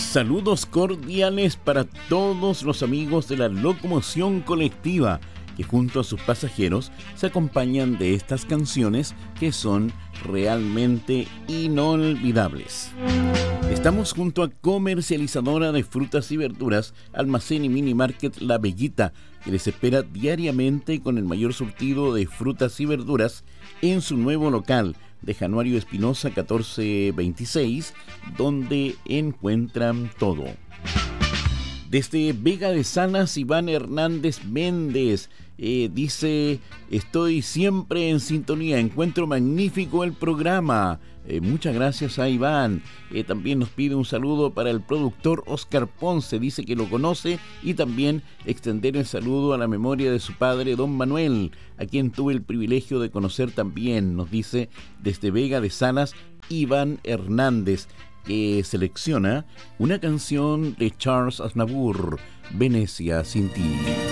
Saludos cordiales para todos los amigos de la locomoción colectiva que junto a sus pasajeros se acompañan de estas canciones que son realmente inolvidables. Estamos junto a comercializadora de frutas y verduras, Almacén y Mini Market La Bellita, que les espera diariamente con el mayor surtido de frutas y verduras en su nuevo local de Januario Espinosa 1426, donde encuentran todo. Desde Vega de Salas, Iván Hernández Méndez dice: estoy siempre en sintonía, encuentro magnífico el programa. Muchas gracias a Iván. También nos pide un saludo para el productor Oscar Ponce, dice que lo conoce, y también extender el saludo a la memoria de su padre, don Manuel, a quien tuve el privilegio de conocer también, nos dice desde Vega de Salas Iván Hernández, que selecciona una canción de Charles Aznavour, Venecia sin ti.